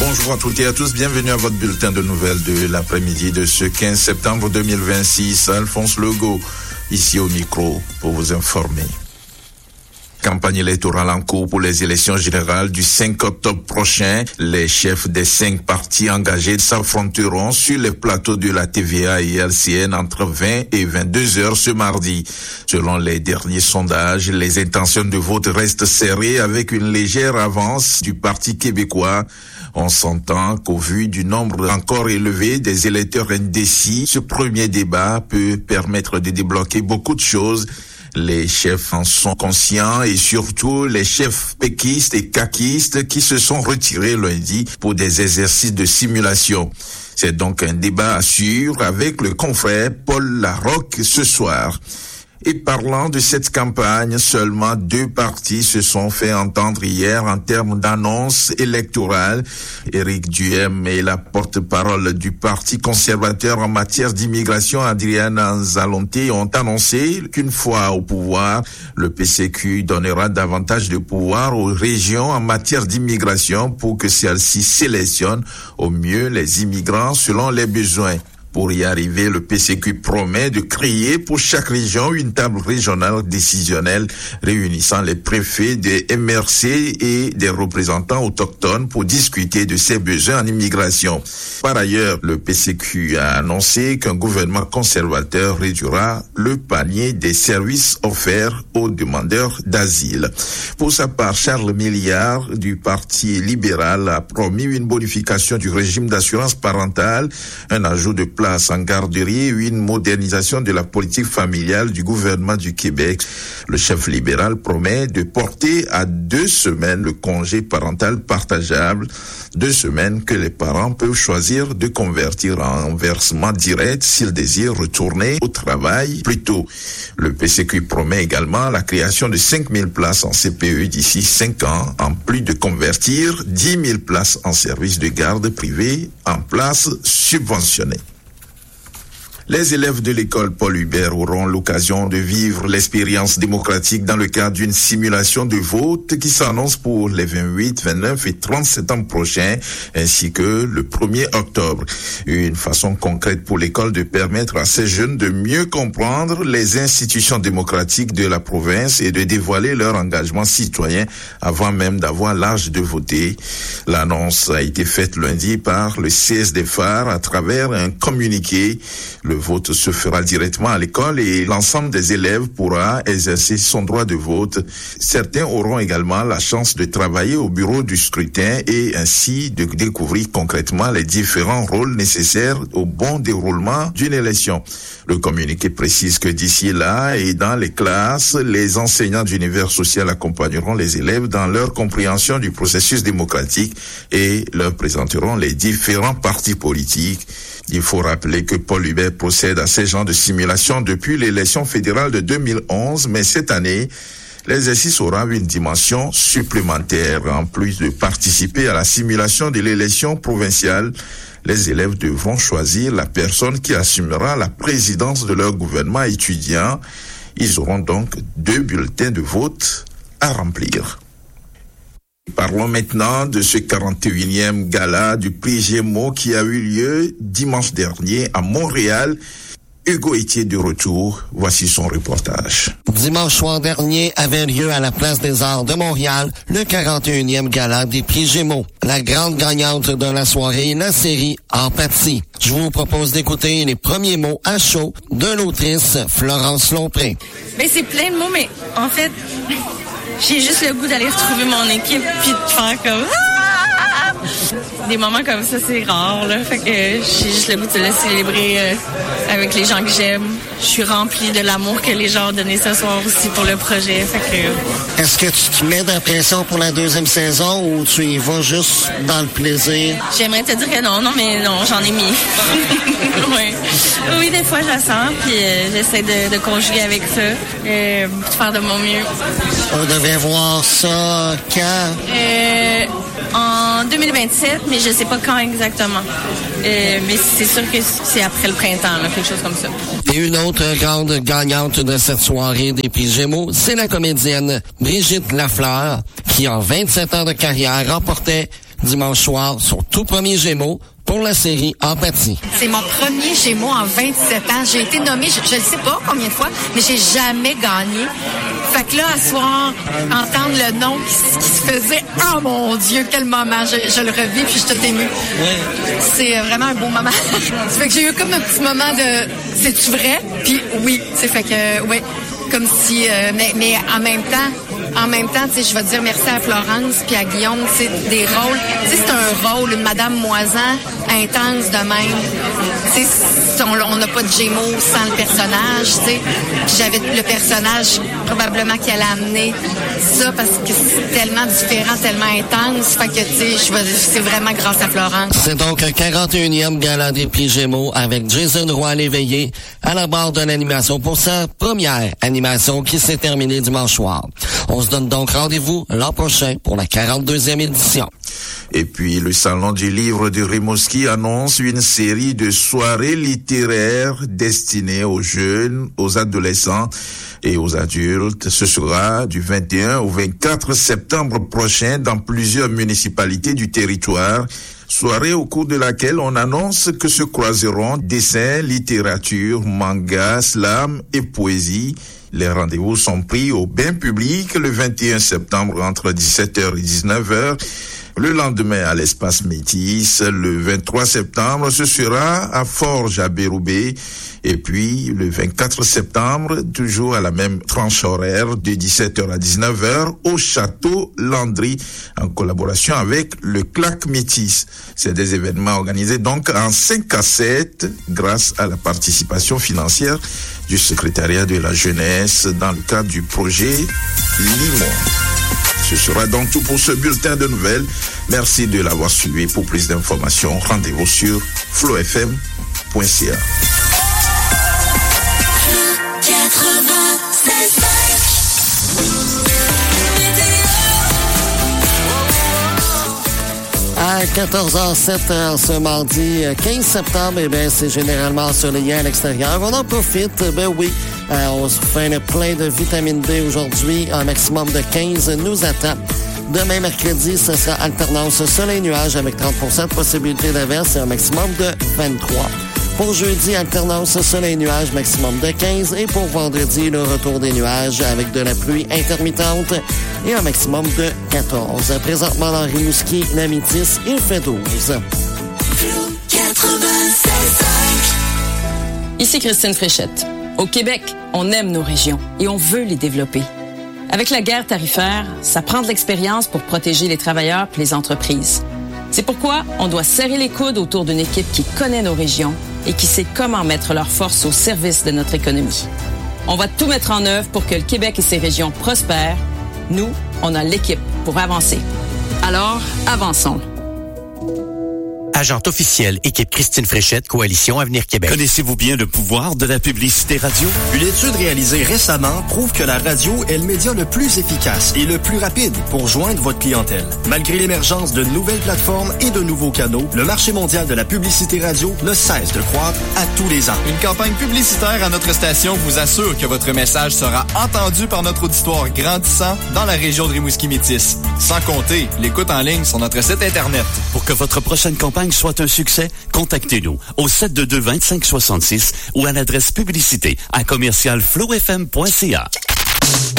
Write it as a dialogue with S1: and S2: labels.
S1: Bonjour à toutes et à tous, bienvenue à votre bulletin de nouvelles de l'après-midi de ce 15 septembre 2026. Alphonse Legault, ici au micro, pour vous informer. Campagne électorale en cours pour les élections générales du 5 octobre prochain. Les chefs des 5 partis engagés s'affronteront sur les plateaux de la TVA et LCN entre 20 et 22 heures ce mardi. Selon les derniers sondages, les intentions de vote restent serrées avec une légère avance du Parti québécois. On s'entend qu'au vu du nombre encore élevé des électeurs indécis, ce premier débat peut permettre de débloquer beaucoup de choses. Les chefs en sont conscients et surtout les chefs péquistes et caquistes qui se sont retirés lundi pour des exercices de simulation. C'est donc un débat à suivre avec le confrère Paul Larocque ce soir. Et parlant de cette campagne, seulement 2 partis se sont fait entendre hier en termes d'annonces électorales. Éric Duhem et la porte-parole du Parti conservateur en matière d'immigration, Adriana Zalonté, ont annoncé qu'une fois au pouvoir, le PCQ donnera davantage de pouvoir aux régions en matière d'immigration pour que celles-ci sélectionnent au mieux les immigrants selon les besoins. Pour y arriver, le PCQ promet de créer pour chaque région une table régionale décisionnelle réunissant les préfets des MRC et des représentants autochtones pour discuter de ses besoins en immigration. Par ailleurs, le PCQ a annoncé qu'un gouvernement conservateur réduira le panier des services offerts aux demandeurs d'asile. Pour sa part, Charles Milliard du Parti libéral a promis une bonification du régime d'assurance parentale, un ajout de place en garderie et une modernisation de la politique familiale du gouvernement du Québec. Le chef libéral promet de porter à 2 semaines le congé parental partageable, 2 semaines que les parents peuvent choisir de convertir en versement direct s'ils désirent retourner au travail plus tôt. Le PCQ promet également la création de 5 000 places en CPE d'ici 5 ans, en plus de convertir 10 000 places en service de garde privée en places subventionnées. Les élèves de l'école Paul Hubert auront l'occasion de vivre l'expérience démocratique dans le cadre d'une simulation de vote qui s'annonce pour les 28, 29 et 30 septembre prochains, ainsi que le 1er octobre. Une façon concrète pour l'école de permettre à ces jeunes de mieux comprendre les institutions démocratiques de la province et de dévoiler leur engagement citoyen avant même d'avoir l'âge de voter. L'annonce a été faite lundi par le CSD-FAR à travers un communiqué. Le vote se fera directement à l'école et l'ensemble des élèves pourra exercer son droit de vote. Certains auront également la chance de travailler au bureau du scrutin et ainsi de découvrir concrètement les différents rôles nécessaires au bon déroulement d'une élection. Le communiqué précise que d'ici là et dans les classes, les enseignants d'univers social accompagneront les élèves dans leur compréhension du processus démocratique et leur présenteront les différents partis politiques. Il faut rappeler que Paul Hubert procède à ces genres de simulation depuis l'élection fédérale de 2011, mais cette année, l'exercice aura une dimension supplémentaire. En plus de participer à la simulation de l'élection provinciale, les élèves devront choisir la personne qui assumera la présidence de leur gouvernement étudiant. Ils auront donc 2 bulletins de vote à remplir. Parlons maintenant de ce 41e gala du prix Gémeaux qui a eu lieu dimanche dernier à Montréal. Hugo Etier de retour, voici son reportage.
S2: Dimanche soir dernier avait lieu à la Place des Arts de Montréal le 41e gala des prix Gémeaux. La grande gagnante de la soirée, la série Empathie. Je vous propose d'écouter les premiers mots à chaud de l'autrice Florence Lompré.
S3: Ben c'est plein de mots, mais en fait, j'ai juste le goût d'aller retrouver mon équipe puis de faire comme... Des moments comme ça, c'est rare, là. Fait que j'ai juste le goût de le célébrer avec les gens que j'aime. Je suis remplie de l'amour que les gens ont donné ce soir aussi pour le projet. Fait que...
S2: Est-ce que tu te mets de la pression pour la 2e saison ou tu y vas juste dans le plaisir?
S3: J'aimerais te dire que non, mais non, j'en ai mis. Ouais. Oui, des fois, je la sens, puis j'essaie de conjuguer avec ça, de faire de mon mieux.
S2: On devait voir ça quand?
S3: En 2027, mais je sais pas quand exactement. Mais c'est sûr que c'est après le printemps, là, quelque chose comme ça.
S2: Et une autre grande gagnante de cette soirée des prix Gémeaux, c'est la comédienne Brigitte Lafleur, qui en 27 ans de carrière remportait dimanche soir son tout premier Gémeaux pour la série Empathie.
S4: C'est mon premier Gémeaux en 27 ans. J'ai été nommée, je ne sais pas combien de fois, mais j'ai jamais gagné. Fait que là, à soir, entendre le nom qui se faisait, oh mon Dieu, quel moment! Je le revis, puis je suis toute émue. C'est vraiment un beau moment. Ça fait que j'ai eu comme un petit moment de, c'est-tu vrai? Puis oui, c'est fait que, oui, comme si, mais en même temps, tu sais, je vais dire merci à Florence puis à Guillaume, c'est des rôles, tu sais, c'est un rôle, une Madame Moisan intense de même. Tu sais, on n'a pas de Gémeaux sans le personnage, tu sais. J'avais le personnage probablement qui allait amener ça parce que c'est tellement différent, tellement intense. Fait que, tu sais, c'est vraiment grâce à Florence.
S2: C'est donc un 41e gala des prix Gémeaux avec Jason Roy l'éveillé à la barre de l'animation pour sa première animation qui s'est terminée dimanche soir. On se donne donc rendez-vous l'an prochain pour la 42e édition.
S1: Et puis, le Salon du Livre de Rimouski annonce une série de soirées littéraires destinées aux jeunes, aux adolescents et aux adultes. Ce sera du 21 au 24 septembre prochain dans plusieurs municipalités du territoire. Soirée au cours de laquelle on annonce que se croiseront dessins, littérature, manga, slam et poésie. Les rendez-vous sont pris au bain public le 21 septembre entre 17h et 19h. Le lendemain à l'espace Métis, le 23 septembre, ce sera à Forges à Béroubé. Et puis, le 24 septembre, toujours à la même tranche horaire de 17h à 19h, au Château Landry, en collaboration avec le CLAC Métis. C'est des événements organisés donc en 5 à 7, grâce à la participation financière du secrétariat de la jeunesse dans le cadre du projet Limon. Ce sera donc tout pour ce bulletin de nouvelles. Merci de l'avoir suivi. Pour plus d'informations, rendez-vous sur flowfm.ca.
S2: À 14h07 ce mardi 15 septembre, eh bien, c'est généralement ensoleillé à l'extérieur. On en profite, ben oui. On se fait plein de vitamine D aujourd'hui. Un maximum de 15 nous attend. Demain, mercredi, ce sera alternance soleil-nuage avec 30% de possibilité d'averse et un maximum de 23. Pour jeudi, alternance soleil-nuage, maximum de 15. Et pour vendredi, le retour des nuages avec de la pluie intermittente et un maximum de 14. Présentement dans Rimouski, la Métis, il fait 12.
S5: Ici Christine Fréchette. Au Québec, on aime nos régions et on veut les développer. Avec la guerre tarifaire, ça prend de l'expérience pour protéger les travailleurs et les entreprises. C'est pourquoi on doit serrer les coudes autour d'une équipe qui connaît nos régions et qui sait comment mettre leurs forces au service de notre économie. On va tout mettre en œuvre pour que le Québec et ses régions prospèrent. Nous, on a l'équipe pour avancer. Alors, avançons.
S6: Agente officielle, équipe Christine Fréchette, Coalition Avenir Québec.
S7: Connaissez-vous bien le pouvoir de la publicité radio?
S8: Une étude réalisée récemment prouve que la radio est le média le plus efficace et le plus rapide pour joindre votre clientèle. Malgré l'émergence de nouvelles plateformes et de nouveaux canaux, le marché mondial de la publicité radio ne cesse de croître à tous les ans.
S9: Une campagne publicitaire à notre station vous assure que votre message sera entendu par notre auditoire grandissant dans la région de Rimouski-Métis. Sans compter l'écoute en ligne sur notre site Internet.
S7: Pour que votre prochaine campagne soit un succès, contactez-nous au 722-2566 ou à l'adresse publicité à commercial flowfm.ca.